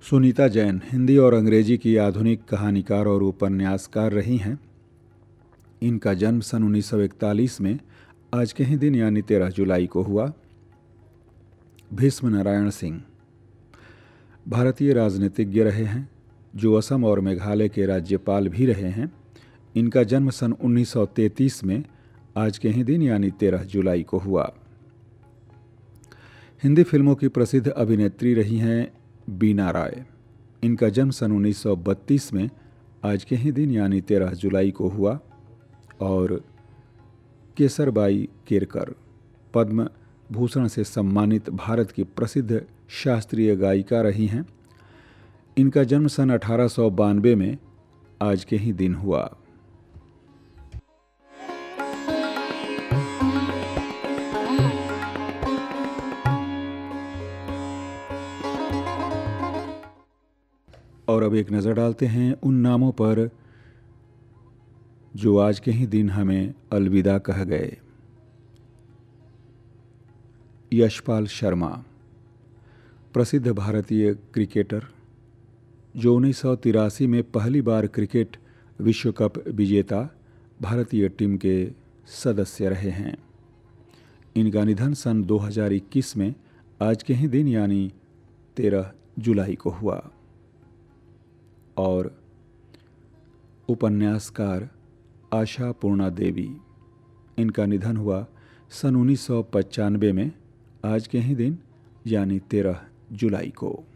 सुनीता जैन हिंदी और अंग्रेजी की आधुनिक कहानीकार और उपन्यासकार रही हैं। इनका जन्म सन 1941 में आज के ही दिन यानी 13 जुलाई को हुआ। भीष्म नारायण सिंह भारतीय राजनीतिज्ञ रहे हैं जो असम और मेघालय के राज्यपाल भी रहे हैं। इनका जन्म सन 1933 में आज के ही दिन यानी 13 जुलाई को हुआ। हिंदी फिल्मों की प्रसिद्ध अभिनेत्री रही हैं बीना राय। इनका जन्म सन 1932 में आज के ही दिन यानी 13 जुलाई को हुआ। और केसरबाई केरकर पद्म भूषण से सम्मानित भारत की प्रसिद्ध शास्त्रीय गायिका रही हैं। इनका जन्म सन 1892 में आज के ही दिन हुआ। और अब एक नज़र डालते हैं उन नामों पर जो आज के ही दिन हमें अलविदा कह गए। यशपाल शर्मा प्रसिद्ध भारतीय क्रिकेटर जो 1983 में पहली बार क्रिकेट विश्व कप विजेता भारतीय टीम के सदस्य रहे हैं। इनका निधन सन 2021 में आज के ही दिन यानी 13 जुलाई को हुआ। और उपन्यासकार आशा पूर्णा देवी, इनका निधन हुआ सन 1995 में आज के ही दिन यानी 13 जुलाई को।